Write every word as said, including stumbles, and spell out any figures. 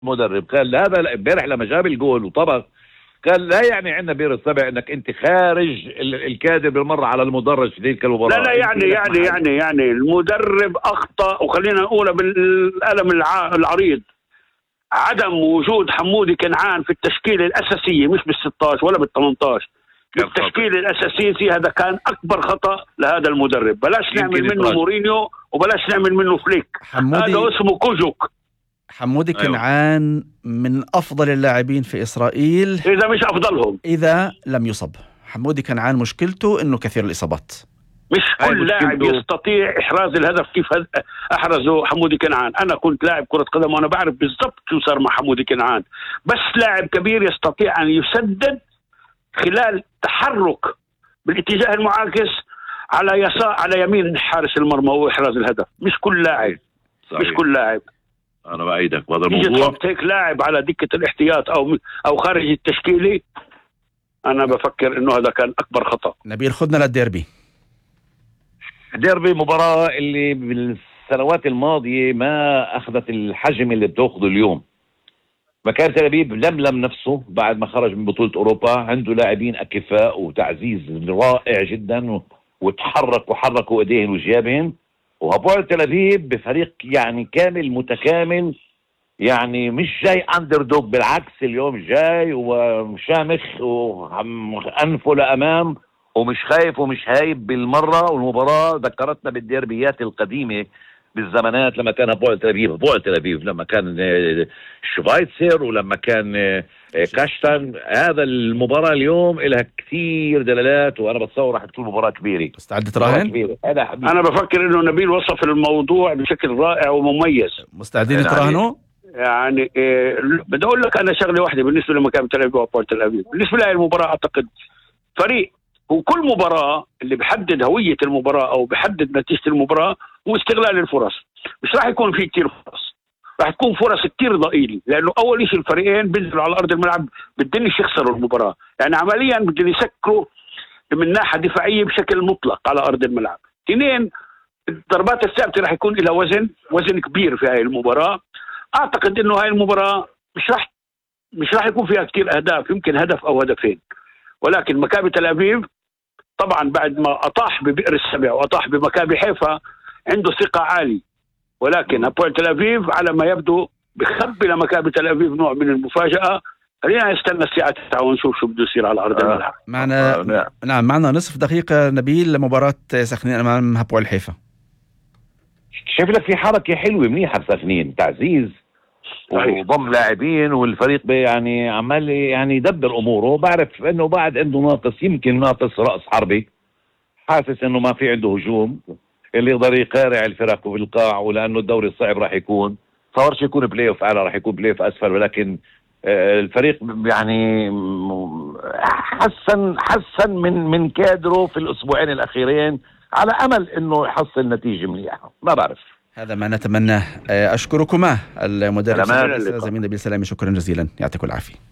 مدرب قال هذا امبارح لما جاب الجول وطبق، قال لا يعني عندنا بير السبع انك انت خارج الكادر بالمره على المدرج في تلك المباراه. لا لا يعني يعني يعني يعني المدرب اخطا، وخلينا نقولها بالقلم العريض، عدم وجود حمودي كنعان في التشكيله الاساسيه، مش بال16 ولا بال18، التشكيله الاساسيه، هذا كان اكبر خطا لهذا المدرب. بلاش نعمل منه مورينيو وبلاش نعمل منه فليك، هذا اسمه كوجوك. حمودي كنعان من أفضل اللاعبين في إسرائيل، إذا مش أفضلهم إذا لم يصب. حمودي كنعان مشكلته إنه كثير الإصابات، مش كل لاعب يستطيع إحراز الهدف كيف أحرزه حمودي كنعان. أنا كنت لاعب كرة قدم وأنا بعرف بالضبط شو صار مع حمودي كنعان، بس لاعب كبير يستطيع أن يسدد خلال تحرك بالاتجاه المعاكس على يسار على يمين حارس المرمى وإحراز الهدف. مش كل لاعب، مش كل لاعب. أنا بأيدك بهذا الموضوع. تحط هيك لاعب على دكة الاحتياط أو أو خارج التشكيلة، أنا بفكر إنه هذا كان أكبر خطأ. نبيل خدنا للديربي. الديربي مباراة اللي بالسنوات الماضية ما أخذت الحجم اللي بتأخذه اليوم. مكان تل أبيب لملم نفسه بعد ما خرج من بطولة أوروبا، عنده لاعبين أكفاء وتعزيز رائع جدا، وتحرك وحركوا ايديهم وجيابهم. وهبوع تل أبيب بفريق يعني كامل متكامل، يعني مش جاي اندر دوغ، بالعكس اليوم جاي وشامخ وانفه لامام ومش خايف ومش هايب بالمره. والمباراه ذكرتنا بالديربيات القديمه بالزمانات لما كان هبوع تل أبيب هبوع تل أبيب لما كان شفايتسر ولما كان كاشتن. هذا المباراة اليوم لها كثير دلالات، وانا بتصور راح تكون مباراة كبيرة. مستعد تراهن؟ انا بفكر انه نبيل وصف الموضوع بشكل رائع ومميز. مستعدين تراهنوا؟ يعني إيه، بدي اقول لك انا شغله واحده بالنسبه لمكان تل أبيب وهبوع تل أبيب. بالنسبه لي المباراة اعتقد فريق، وكل مباراة اللي بحدد هوية المباراة او بحدد نتيجة المباراة هو استغلال الفرص. مش راح يكون في كتير فرص، راح تكون فرص كتير ضئيلة، لأنه أول شيء الفريقين بينزلوا على أرض الملعب بدنش يخسروا المباراة، يعني عمليا بدهم يسكروا من ناحية دفاعية بشكل مطلق على أرض الملعب. اثنين، الضربات الثابتة راح يكون لها وزن وزن كبير في هاي المباراة. أعتقد إنه هاي المباراة مش راح مش راح يكون فيها كتير أهداف، يمكن هدف أو هدفين. ولكن مكابي تل أبيب طبعا بعد ما أطاح ببئر السبع وأطاح بمكابي حيفا عنده ثقة عالية، ولكن هبوع تل أبيب على ما يبدو بخبي لمكابي تل أبيب نوع من المفاجأة. خلينا نستنى الساعة تسعة ونشوف شو بده يصير على أرض الملعب. معنا آه نعم معنا نصف دقيقة نبيل لمباراة سخنين أمام هبوع الحيفا. شايف لك في حركة حلوة منيحة بسخنين، تعزيز وضم لاعبين، والفريق يعني عمال يعني يدبر أموره. بعرف إنه بعد عنده ناقص، يمكن ناقص رأس حربي، حاسس إنه ما في عنده هجوم اللي يقدر يقارع الفرق بالقاع، ولانه الدوري الصعب راح يكون صارش يكون بلاي اوف اعلى، راح يكون بلاي اوف اسفل. ولكن الفريق يعني حسن حسن من من كادره في الاسبوعين الاخيرين على امل انه يحصل نتيجه مليحه. ما بعرف، هذا ما نتمناه. اشكركما المدرب زميل نبيل سلامي، شكرا جزيلا، يعطيكم العافيه.